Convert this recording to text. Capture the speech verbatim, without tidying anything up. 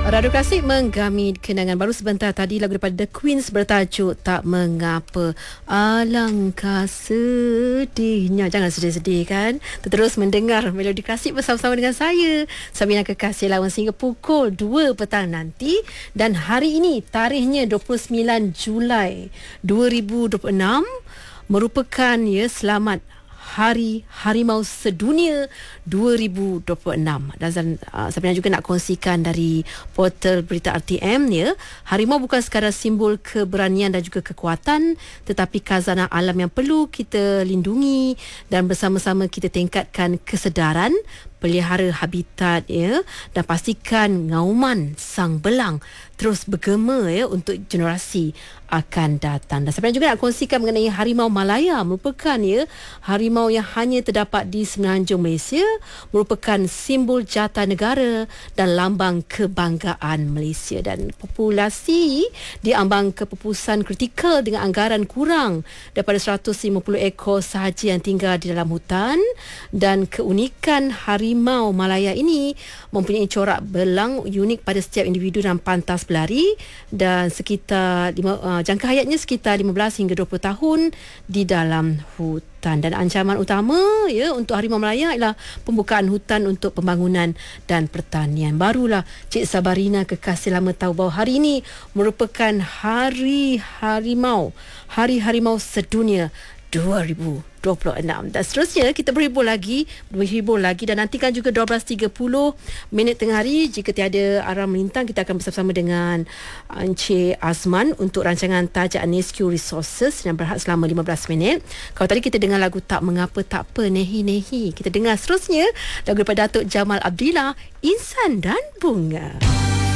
Radio Klasik menggami kenangan baru sebentar tadi lagu daripada The Queens bertajuk Tak Mengapa. Alangkah sedihnya. Jangan sedih-sedih kan. Terus mendengar melodi klasik bersama-sama dengan saya Sabina Kekasih Lawan sehingga pukul dua petang nanti. Dan hari ini tarikhnya dua puluh sembilan Julai dua ribu dua puluh enam merupakan ya selamat Hari Harimau Sedunia dua ribu dua puluh enam. Dan uh, sebenarnya juga nak kongsikan dari portal berita R T M ya. Harimau bukan sekadar simbol keberanian dan juga kekuatan, tetapi khazanah alam yang perlu kita lindungi dan bersama-sama kita tingkatkan kesedaran, pelihara habitat ya, dan pastikan ngauman sang belang terus bergema ya untuk generasi akan datang. Dan sebenarnya juga nak kongsikan mengenai Harimau Malaya, merupakan ya harimau yang hanya terdapat di Semenanjung Malaysia, merupakan simbol jata negara dan lambang kebanggaan Malaysia. Dan populasi diambang kepupusan kritikal dengan anggaran kurang daripada seratus lima puluh ekor sahaja yang tinggal di dalam hutan. Dan keunikan Harimau Malaya ini mempunyai corak belang unik pada setiap individu dan pantas berlari, dan sekitar lima, uh, jangka hayatnya sekitar lima belas hingga dua puluh tahun di dalam hutan. Dan ancaman utama ya untuk Harimau Malaya ialah pembukaan hutan untuk pembangunan dan pertanian. Barulah Cik Sabarina Kekasih lama tahu bahawa hari ini merupakan Hari Harimau, Hari Harimau Sedunia dua ribu dua puluh enam. Dan seterusnya kita berhibur lagi, berhibur lagi dan nantikan juga dua belas tiga puluh minit tengah hari. Jika tiada arah melintang, kita akan bersama-sama dengan Encik Azman untuk rancangan Tajak N S Q Resources yang berhad selama lima belas minit. Kalau tadi kita dengar lagu Tak Mengapa Tak Apa Nehi Nehi, kita dengar seterusnya lagu daripada Datuk Jamal Abdillah, Insan dan Bunga.